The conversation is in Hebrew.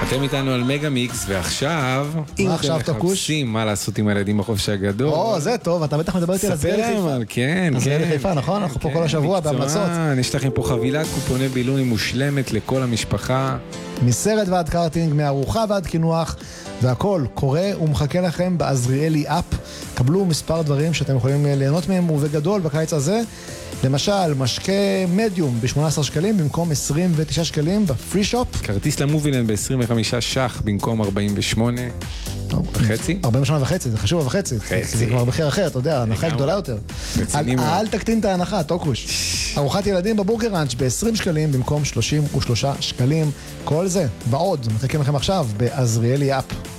אתם איתנו על מגה מיקס, ועכשיו... מה עכשיו תקוש? מחפשים מה לעשות עם הילדים בחופש הגדול. זה טוב, אתה בטח מדבר איתי על ספר להם, כן. עזריאלי חיפה, נכון? אנחנו פה כל השבוע בהמלצות. יש לכם פה חבילת קופוני בילוי מושלמת לכל המשפחה. מסרט ועד קארטינג, מארוחה ועד קינוח, והכל קורה ומחכה לכם בעזריאלי אפ. קבלו מספר דברים שאתם יכולים ליהנות מהם ובגדול בקיץ הזה. למשל, משקה מדיום ב-18 שקלים במקום 29 שקלים בפרי שופ. כרטיס למובילנד ב-25 שח במקום 48 וחצי. 48 וחצי, זה חשוב וחצי. זה כבר מחיר אחר, אתה יודע, הנחה גדולה יותר. אל תקטין את ההנחה, תוקוש. ארוחת ילדים בבורגר ראנץ' ב-20 שקלים במקום 33 שקלים. כל זה ועוד, מחכים לכם עכשיו בעזריאלי אפ.